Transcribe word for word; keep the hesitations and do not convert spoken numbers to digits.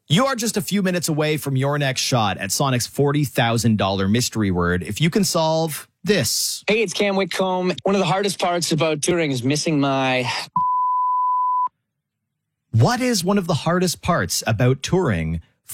You are just a few minutes away from your next shot at Sonic's forty thousand dollars mystery word if you can solve this. Hey, it's Cam Whitcomb. One of the hardest parts about touring is missing my... What is one of the hardest parts about touring